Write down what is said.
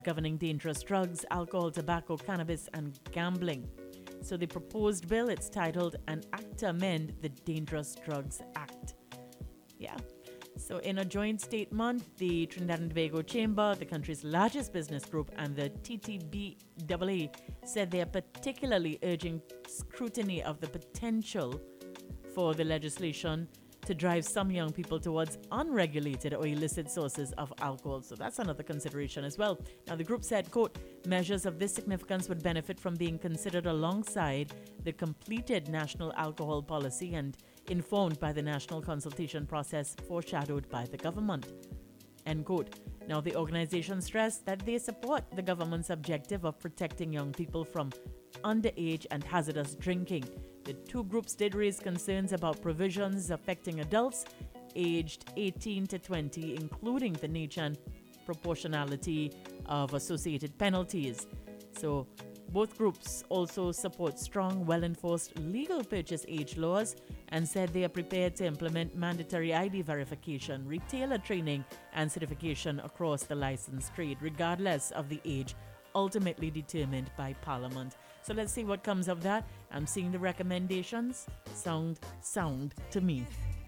governing dangerous drugs, alcohol, tobacco, cannabis, and gambling. So the proposed bill, it's titled An Act to Amend the Dangerous Drugs Act. Yeah. So in a joint statement, the Trinidad and Tobago Chamber, the country's largest business group, and the TTBAA said they are particularly urging scrutiny of the potential for the legislation to drive some young people towards unregulated or illicit sources of alcohol. So that's another consideration as well. Now, the group said, quote, measures of this significance would benefit from being considered alongside the completed national alcohol policy and informed by the national consultation process foreshadowed by the government, end quote. Now, the organization stressed that they support the government's objective of protecting young people from underage and hazardous drinking. The two groups did raise concerns about provisions affecting adults aged 18 to 20, including the nature and proportionality of associated penalties. So, both groups also support strong, well-enforced legal purchase age laws and said they are prepared to implement mandatory ID verification, retailer training, and certification across the licensed trade, regardless of the age ultimately determined by Parliament. So let's see what comes of that. I'm seeing the recommendations sound to me.